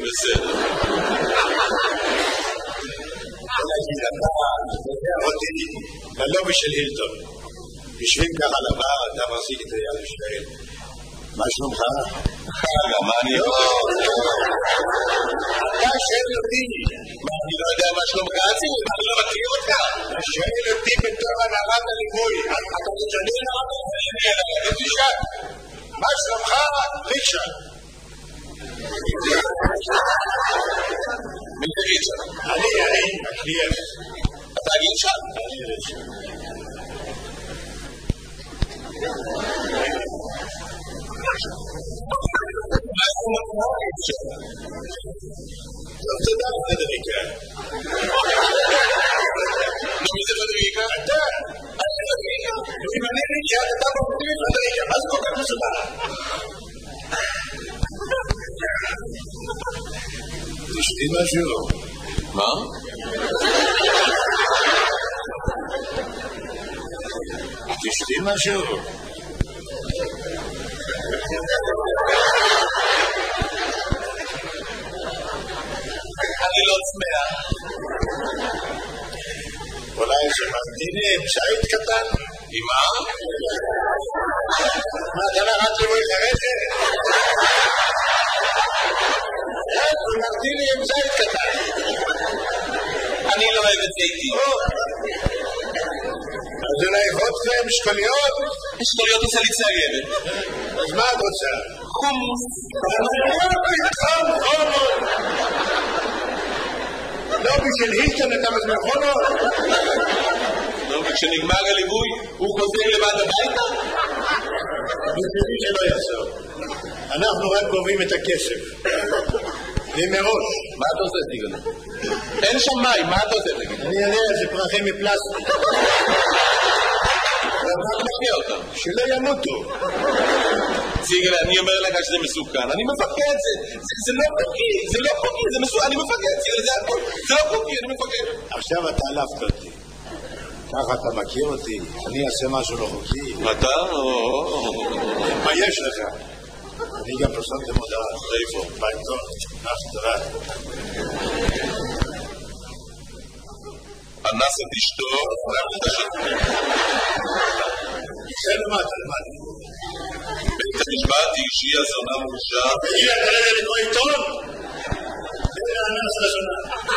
בסדר. ללא בשל הילטון יושבים ככה על הבר, אתה מחזיק את היד ושואל מה שלומך? מה אני לא... אתה שואל אותי אני לא יודע מה שלומך עצמי, אני לא מכיר אותך. אתה שואל אותי בתור הנהלת הליווי, אתה משנה הנהלת הליווי, תשאל מה שלומך? ריצ'רד. מי זה ריצ'רד? אני, הקליינט. אתה ריצ'רד? אני ריצ'רד. מה שלומך ריצ'רד? תודה פדריקה. מי זה פדריקה? אתה. אם אני ריצ'רד, אתה מפתיע פדריקה. מה זה כל כך מסודר? תשתי משהו. מה? תשתי משהו. אני לא צמאה. אולי שממתיני עם שייט קטן? עם מה? מה, אתה נראה ליווי חרדת? שממתיני עם שייט קטן. אני לא אוהב את זיתי. אז אולי וודקה עם שקוליות? שקוליות עושה לי צייבת. אז מה את רוצה? חומוס. לא בשביל הילטון אתה מזמן חומות? לא, וכשנגמר הליווי הוא חוזר לבד הביתה? בשבילי שלא יעשור. אנחנו רק גובים את הכסף. ומראש. מה אתה עושה, סיגל? אין שם מים, מה אתה עושה, סיגל? אני יודע, זה פרחים מפלסטיק. אתה מכיר אותם. שלא ימותו. סיגל, אני אומר לך שזה מסוכן. אני מפחד, זה לא חוקי, זה לא חוקי, זה מסוכן, אני מפחד, סיגל, זה הכל. זה לא חוקי, אני מפחד. עכשיו אתה עלפת אותי. ככה אתה מכיר אותי, אני אעשה משהו לא חוקי. אתה? מה יש לך? אני גם פרסמתי מודעה. איפה? בעיתון. תודה. אנס את אשתו, זה למטה. בית המשפט אישי הזונה מורשע. הגיע כרגע לקרוא עיתון? זה האנס לזונה.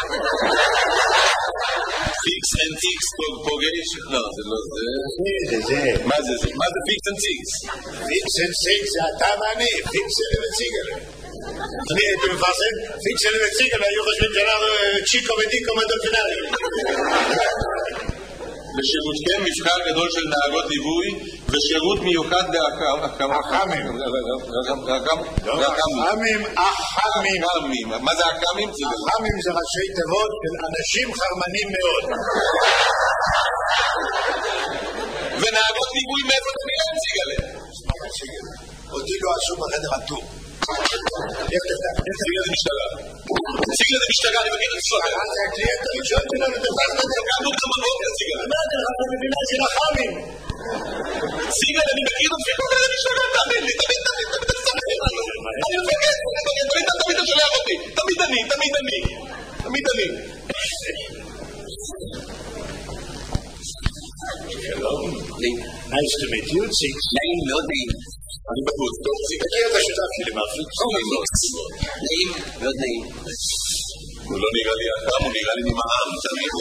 פיקס אנד טיקס פוגש? לא, זה לא זה. זה. מה זה זה? מה זה פיקס אנד טיקס? פיקס אנד טיקס זה אתה ואני. פיקס אנד וציגל. אני הייתי מפרסם, פיקס אנד וציגל היו חושבים שאנחנו צ'יקו ודיקו מדולפינריים. לשירותכם מבחר גדול של נהגות ליווי ושירות מיוחד אחמים. אחמים. מה זה אחמים? אחמים זה ראשי תיבות של אנשים חרמנים מאוד. ונהגות ליווי מאיפה אתה מילה ציגלה? אותי לא עשו בחדר הטור. ציגלה זה משטרה. ציגלה זה משטרה, אני מכיר את הסוד. זה הקליינט הראשון שלנו, תפסת את זה. קמנו כמה בוקר, ציגלה. מה אתה לך במדינה של אחמים? ציגלה, אני מכיר את הסוד של המשטרה, תאמין לי, תמיד אני מפגד, תמיד אתה שולח אותי. תמיד אני. שלום. Nice to meet you, Six. נעים, מאוד נעים. אני בחוץ, טוב, ציגלה. תכיר את השותף שלי, מרפיקס. נעים, מאוד נעים. הוא לא נראה לי אדם, הוא נראה לי נמעם, תמיד.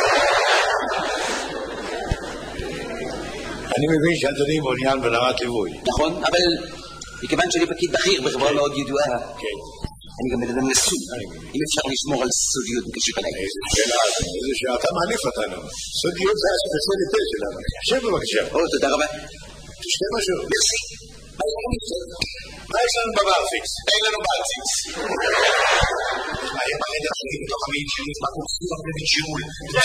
אני מבין שאדוני מעוניין ברמת ליווי. נכון, אבל מכיוון שאני פקיד בכיר בחברה מאוד ידועה, אני גם מדבר נשוי. אם אפשר לשמור על סודיות בקשר אליי. איזה שאלה, איזה שאתה מעליף אותנו. סודיות זה הספציאליטה שלנו. שב בבקשה. תודה רבה. תשתה משהו. מרסי. מה יש לנו בבר, פיקס? אין לנו בלציקס. מה יהיה בחדר שלי בתוך המעיל שלי? מה קורסים הרבה בג'יול?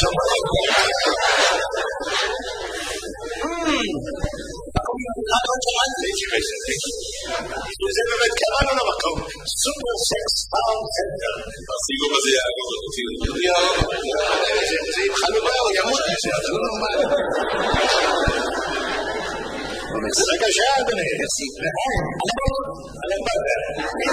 זה באמת קראנו למקום סופר סקס פאונד סנטר. הסיגו בזה יעגו אותו. זה התחלו באו, ימות מזה, זה לא נורמל. בבקשה, אדוני.